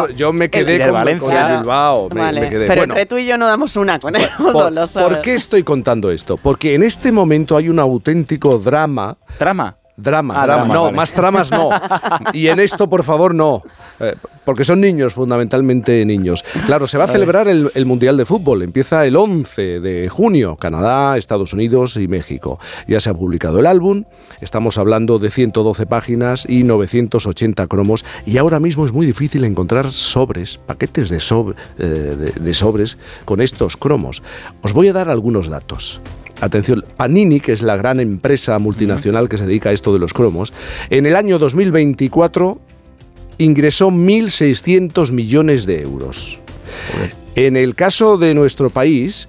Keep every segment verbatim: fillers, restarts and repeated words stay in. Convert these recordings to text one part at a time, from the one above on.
yo, yo me quedé el, con, Valencia, con el Bilbao. Me, Vale. me quedé. Pero Bueno, entre tú y yo no damos una con el por, fútbol, lo sabes. ¿Por qué estoy contando esto? Porque en este momento hay un auténtico drama. ¿Trama? Drama, Ah, drama, drama, no, vale. más tramas no. Y en esto, por favor, no. Eh, porque son niños, fundamentalmente niños. Claro, se va a celebrar el, el Mundial de Fútbol. Empieza el once de junio. Canadá, Estados Unidos y México. Ya se ha publicado el álbum. Estamos hablando de ciento doce páginas y novecientos ochenta cromos. Y ahora mismo es muy difícil encontrar sobres, paquetes de, sobre, eh, de, de sobres con estos cromos. Os voy a dar algunos datos. Atención, Panini, que es la gran empresa multinacional que se dedica a esto de los cromos, en el año dos mil veinticuatro ingresó mil seiscientos millones de euros. En el caso de nuestro país,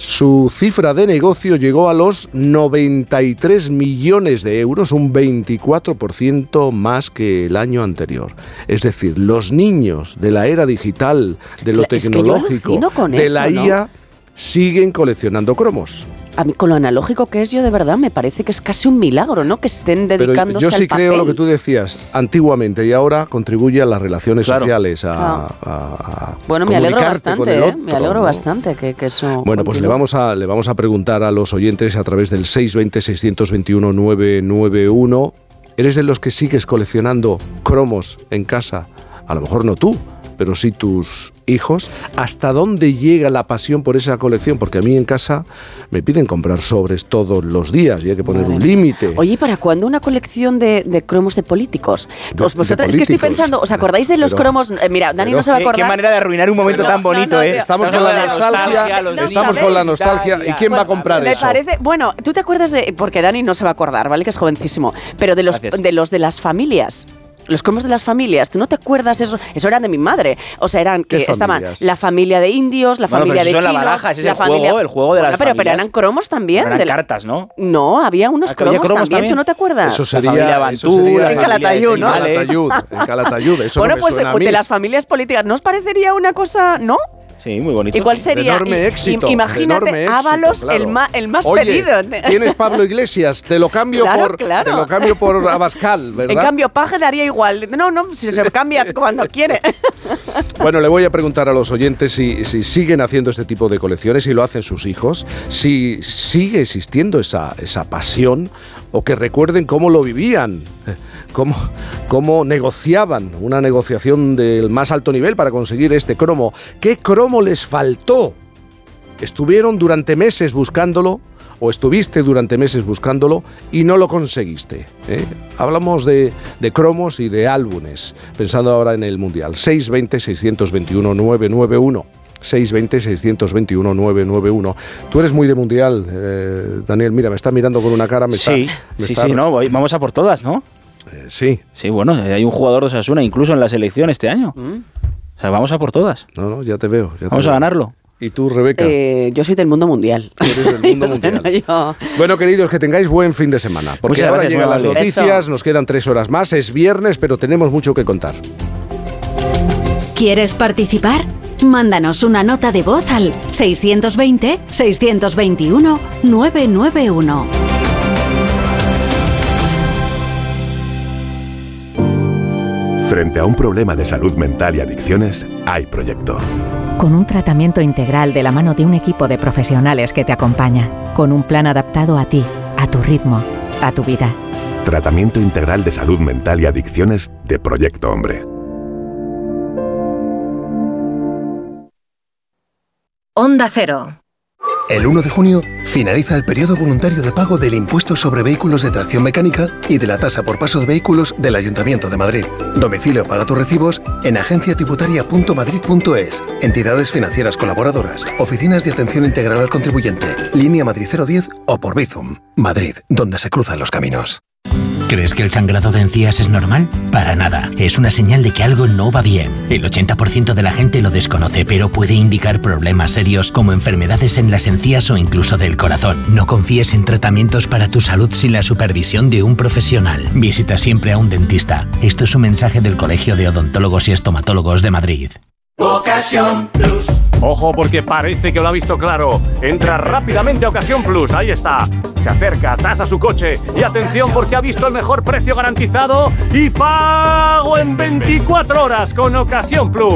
su cifra de negocio llegó a los noventa y tres millones de euros, un veinticuatro por ciento más que el año anterior. Es decir, los niños de la era digital, de lo Es que tecnológico, yo alucino con de eso, la ¿no? I A, siguen coleccionando cromos. A mí, con lo analógico que es, yo de verdad me parece que es casi un milagro, ¿no? Que estén dedicándose Pero yo sí al papel. creo lo que tú decías, antiguamente y ahora contribuye a las relaciones Claro. sociales, a, Claro. a, a Bueno, me alegro comunicarte con bastante, el ¿eh? otro, Me alegro ¿no? bastante que, que eso... Bueno, pues le continúe. vamos a le vamos a preguntar a los oyentes a través del seis dos cero, seis dos uno, nueve nueve uno. ¿Eres de los que sigues coleccionando cromos en casa? A lo mejor no tú, pero sí tus hijos. ¿Hasta dónde llega la pasión por esa colección? Porque a mí en casa me piden comprar sobres todos los días y hay que poner Madre un mía. límite. Oye, ¿y para cuándo una colección de, de cromos de políticos? De- Pues vosotros, de es que estoy políticos. pensando, ¿os acordáis de los Pero- cromos? Eh, mira, Dani pero- no se va a ¿Qué, acordar. qué manera de arruinar un momento Pero- tan bonito, no, no, ¿eh? tío. Estamos con la nostalgia, no estamos sabéis. con la nostalgia. ¿Y quién va a comprar Me eso? parece, bueno, tú te acuerdas de, porque Dani no se va a acordar, ¿vale? Que es jovencísimo, pero de los Gracias. de los de las familias. Los cromos de las familias, ¿tú no te acuerdas eso? Eso eran de mi madre. O sea, eran que ¿Qué estaban familias? la familia de indios, la Bueno, familia pero de eso son chinos, la baraja, ese es la el familia... juego, el juego de Bueno, las pero, pero familias. eran cromos también. Eran de la- cartas, ¿no? No, había unos ¿Había cromos, cromos también, también? ¿tú no te acuerdas? Eso La sería, familia eso Bantú, sería la En familia Calatayud, de ¿no? En Señales. Calatayud, en Calatayud, eso Bueno, no me pues suena a eh, mí. de las familias políticas, ¿no os parecería una cosa, no? Sí, muy bonito. Igual sí. De sería. enorme i- éxito. im- Imagínate, de enorme éxito, Ábalos, claro. el, ma- el más Oye, pedido. tienes Pablo Iglesias, te lo cambio Claro, por claro. te lo cambio por Abascal, ¿verdad? En cambio, Paje daría igual. No, no, si se cambia cuando quiere. Bueno, le voy a preguntar a los oyentes si, si siguen haciendo este tipo de colecciones, si lo hacen sus hijos, si sigue existiendo esa, esa pasión o que recuerden cómo lo vivían, eh, cómo, cómo negociaban, una negociación del más alto nivel para conseguir este cromo. ¿Qué cromo les faltó? ¿Estuvieron durante meses buscándolo? ¿O estuviste durante meses buscándolo y no lo conseguiste? ¿eh? Hablamos de, de cromos y de álbumes, pensando ahora en el Mundial. seis dos cero, seis dos uno, nueve nueve uno. seis dos cero, seis dos uno, nueve nueve uno. Tú eres muy de Mundial, eh, Daniel. Mira, me está mirando con una cara. Me Sí, está, me sí, está- sí, no, voy- vamos a por todas, ¿no? eh, sí. Sí, bueno, eh, hay un jugador de Osasuna incluso en la selección este año. O sea, vamos a por todas. No, no, ya te veo. ya te Vamos a veo. ganarlo. ¿Y tú, Rebeca? Eh, yo soy del mundo mundial. Tú eres del mundo O sea, mundial. yo- Bueno, queridos, que tengáis buen fin de semana. Porque Muchas ahora gracias, llegan muy las amable. noticias, Eso. nos quedan tres horas más. Es viernes, pero tenemos mucho que contar. ¿Quieres participar? Mándanos una nota de voz al seiscientos veinte, seiscientos veintiuno, nueve nueve uno. Frente a un problema de salud mental y adicciones, hay proyecto. Con un tratamiento integral de la mano de un equipo de profesionales que te acompaña, con un plan adaptado a ti, a tu ritmo, a tu vida. Tratamiento integral de salud mental y adicciones de Proyecto Hombre. Onda Cero. El uno de junio finaliza el periodo voluntario de pago del impuesto sobre vehículos de tracción mecánica y de la tasa por paso de vehículos del Ayuntamiento de Madrid. Domicilio paga tus recibos en agencia tributaria punto madrid punto es, entidades financieras colaboradoras, oficinas de atención integral al contribuyente, línea Madrid cero diez o por Bizum. Madrid, donde se cruzan los caminos. ¿Crees que el sangrado de encías es normal? Para nada. Es una señal de que algo no va bien. El ochenta por ciento de la gente lo desconoce, pero puede indicar problemas serios como enfermedades en las encías o incluso del corazón. No confíes en tratamientos para tu salud sin la supervisión de un profesional. Visita siempre a un dentista. Esto es un mensaje del Colegio de Odontólogos y Estomatólogos de Madrid. Ocasión Plus. Ojo, porque parece que lo ha visto claro. Entra rápidamente a Ocasión Plus, ahí está. Se acerca, tasa su coche y atención porque ha visto el mejor precio garantizado y pago en veinticuatro horas con Ocasión Plus.